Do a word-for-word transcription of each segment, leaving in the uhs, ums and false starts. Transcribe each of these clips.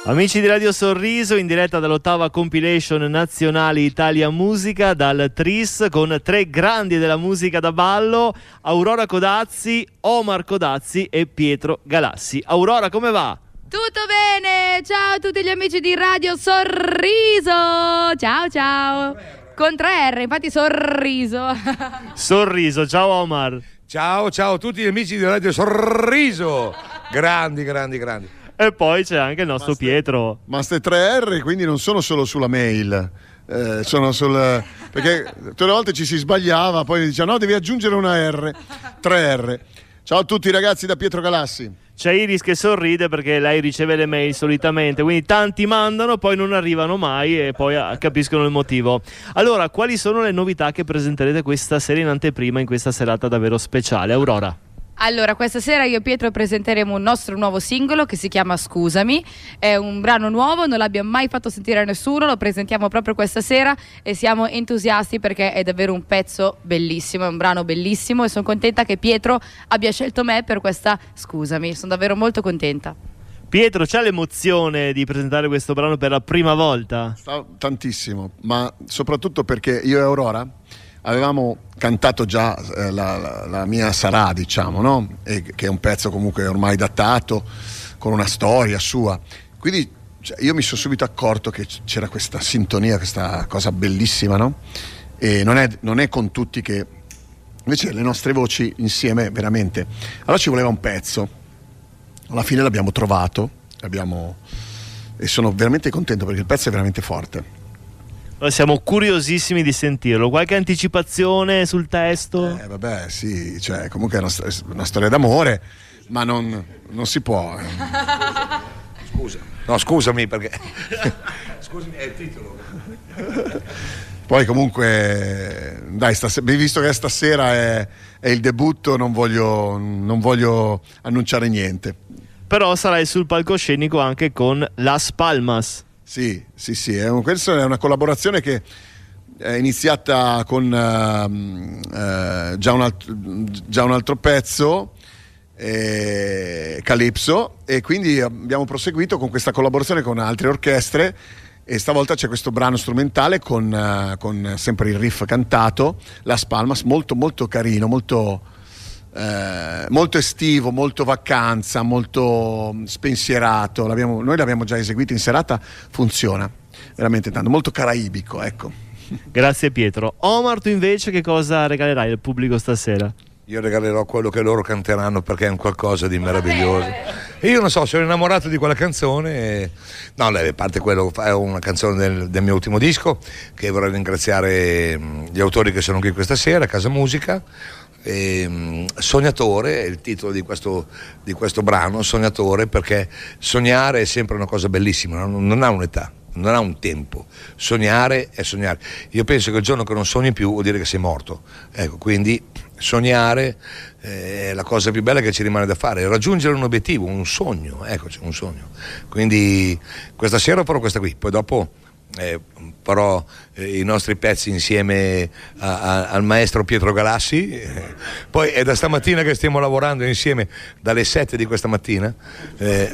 Amici di Radio Sorriso, in diretta dall'ottava compilation nazionale Italia Musica, dal Tris, con tre grandi della musica da ballo: Aurora Codazzi, Omar Codazzi e Pietro Galassi. Aurora, come va? Tutto bene, ciao a tutti gli amici di Radio Sorriso, ciao ciao, con tre R, infatti Sorriso. Sorriso, ciao Omar. Ciao, ciao a tutti gli amici di Radio Sorriso, grandi, grandi, grandi. E poi c'è anche il nostro Ma ste, Pietro. Ma ste tre R quindi non sono solo sulla mail, eh, sono sul, perché tutte le volte ci si sbagliava, poi dice no, devi aggiungere una R, tre R. Ciao a tutti ragazzi da Pietro Galassi. C'è Iris che sorride perché lei riceve le mail solitamente, quindi tanti mandano, poi non arrivano mai e poi capiscono il motivo. Allora, quali sono le novità che presenterete questa sera in anteprima, in questa serata davvero speciale? Aurora. Allora, questa sera io e Pietro presenteremo un nostro nuovo singolo che si chiama Scusami. È un brano nuovo, non l'abbiamo mai fatto sentire a nessuno, lo presentiamo proprio questa sera e siamo entusiasti perché è davvero un pezzo bellissimo, è un brano bellissimo e sono contenta che Pietro abbia scelto me per questa Scusami, sono davvero molto contenta. Pietro, c'è l'emozione di presentare questo brano per la prima volta? Tantissimo, ma soprattutto perché io e Aurora avevamo cantato già eh, la, la, la mia Sarà, diciamo, no? E, che è un pezzo comunque ormai datato, con una storia sua. Quindi cioè, io mi sono subito accorto che c'era questa sintonia, questa cosa bellissima, no? E non è, non è con tutti che... Invece le nostre voci insieme, veramente... Allora ci voleva un pezzo. Alla fine l'abbiamo trovato, l'abbiamo... e sono veramente contento perché il pezzo è veramente forte. Siamo curiosissimi di sentirlo. Qualche anticipazione sul testo? Eh vabbè, sì, cioè comunque è una, una storia d'amore, ma non, non si può. Scusa. No, scusami perché scusami, è il titolo. Poi comunque dai, stas- visto che stasera è, è il debutto, non voglio, non voglio annunciare niente. Però sarai sul palcoscenico anche con Las Palmas. Sì, sì, sì, è un, questa è una collaborazione che è iniziata con uh, uh, già, un alt- già un altro pezzo, eh, Calypso, e quindi abbiamo proseguito con questa collaborazione con altre orchestre e stavolta c'è questo brano strumentale con, uh, con sempre il riff cantato, Las Palmas, molto molto carino, molto... Eh, molto estivo, molto vacanza, molto spensierato. L'abbiamo, noi l'abbiamo già eseguito in serata, funziona veramente tanto, molto caraibico, ecco. Grazie Pietro. Omar, tu invece che cosa regalerai al pubblico stasera? Io regalerò quello che loro canteranno perché è un qualcosa di meraviglioso. E io non so, sono innamorato di quella canzone. E... no, a parte quello, è una canzone del, del mio ultimo disco, che vorrei ringraziare gli autori che sono qui questa sera, Casa Musica. E, Sognatore è il titolo di questo, di questo brano, Sognatore, perché sognare è sempre una cosa bellissima, non, non ha un'età, non ha un tempo. Sognare è sognare. Io penso che il giorno che non sogni più vuol dire che sei morto, ecco, quindi sognare è la cosa più bella che ci rimane da fare, raggiungere un obiettivo, un sogno, ecco, c'è un sogno. Quindi questa sera farò questa qui, poi dopo Eh, farò eh, i nostri pezzi insieme a, a, al maestro Pietro Galassi, eh, poi è da stamattina che stiamo lavorando insieme, dalle sette di questa mattina. eh.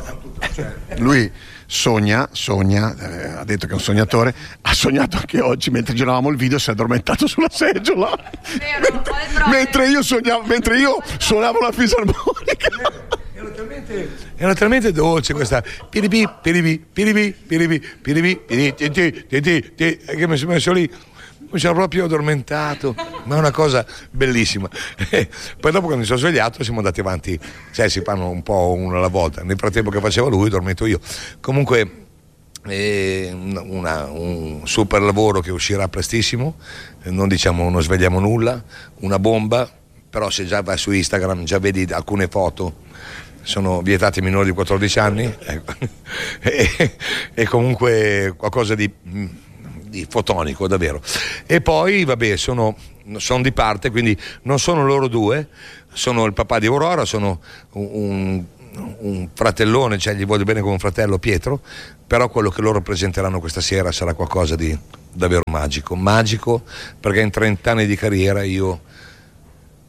Lui sogna, sogna, eh, ha detto che è un sognatore, ha sognato anche oggi mentre giravamo il video, si è addormentato sulla seggiola. Vero, mentre, mentre io sognavo, mentre io suonavo la fisarmonica. Era talmente, era talmente dolce questa piribi, piribi, piribi, piribi, piribi, piribi, che mi sono messo lì, mi sono proprio addormentato, ma è una cosa bellissima. Poi dopo quando mi sono svegliato siamo andati avanti, cioè si fanno un po' uno alla volta, nel frattempo che faceva lui dormito io. Comunque è una, un super lavoro che uscirà prestissimo, non diciamo non svegliamo nulla, una bomba, però se già vai su Instagram già vedi alcune foto, sono vietati ai minori di quattordici anni, ecco. e, e comunque qualcosa di, di fotonico davvero. E poi vabbè, sono, sono di parte, quindi non sono loro due, sono il papà di Aurora, sono un, un fratellone, cioè gli voglio bene come un fratello, Pietro, però quello che loro presenteranno questa sera sarà qualcosa di davvero magico, magico perché in trenta anni di carriera io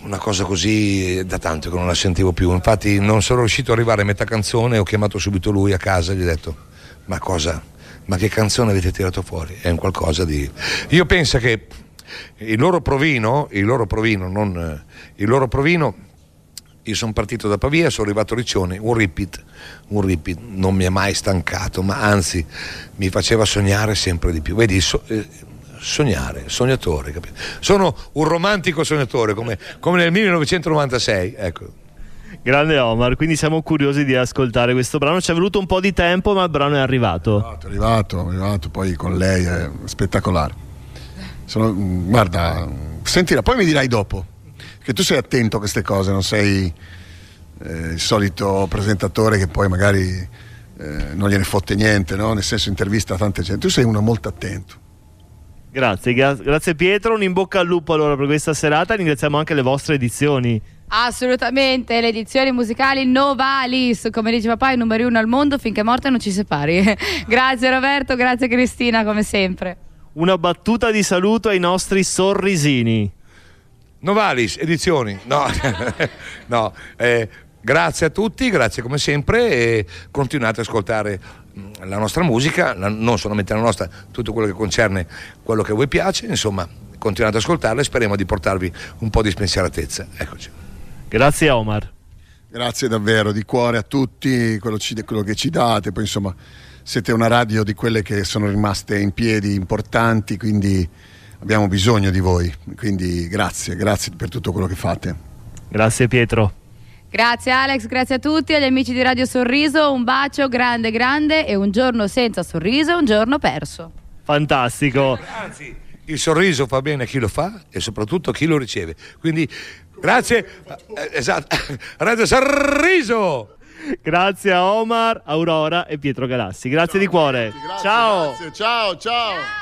una cosa così da tanto che non la sentivo più. Infatti non sono riuscito ad arrivare a metà canzone, ho chiamato subito lui a casa e gli ho detto: ma cosa, ma che canzone avete tirato fuori? È un qualcosa di... Io penso che il loro provino, il loro provino, non il loro provino, io sono partito da Pavia, sono arrivato a Riccione, un repeat, un repeat non mi è mai stancato, ma anzi mi faceva sognare sempre di più. Vedi, so, eh, sognare, sognatore, capito? Sono un romantico sognatore, come, come nel millenovecentonovantasei, ecco. Grande Omar, quindi siamo curiosi di ascoltare questo brano. Ci è voluto un po' di tempo, ma il brano è arrivato. È arrivato, è arrivato, poi con lei è spettacolare. Sono, guarda, sentila, poi mi dirai dopo, che tu sei attento a queste cose, non sei eh, il solito presentatore che poi magari eh, non gliene fotte niente, no? Nel senso, intervista a tante gente. Tu sei uno molto attento. Grazie, gra- grazie Pietro, un in bocca al lupo allora per questa serata. Ringraziamo anche le vostre edizioni. Assolutamente, le edizioni musicali Novalis, come dice papà, i numeri uno al mondo, finché morte non ci separi. Grazie Roberto, grazie Cristina, come sempre. Una battuta di saluto ai nostri sorrisini. Novalis, edizioni. No, no eh, grazie a tutti, grazie come sempre e continuate ad ascoltare la nostra musica, la, non solamente la nostra, tutto quello che concerne quello che a voi piace, insomma, continuate ad ascoltarla e speriamo di portarvi un po' di spensieratezza. Eccoci. Grazie Omar. Grazie davvero, di cuore a tutti, quello, ci, quello che ci date, poi insomma siete una radio di quelle che sono rimaste in piedi, importanti, quindi abbiamo bisogno di voi, quindi grazie, grazie per tutto quello che fate. Grazie Pietro. Grazie Alex, grazie a tutti, agli amici di Radio Sorriso, un bacio grande grande e un giorno senza sorriso è un giorno perso. Fantastico. Anzi, il sorriso fa bene a chi lo fa e soprattutto a chi lo riceve, quindi grazie, eh, esatto, Radio Sorriso. Grazie a Omar, Aurora e Pietro Galassi, grazie ciao, di cuore. Grazie, ciao. Grazie, ciao, ciao.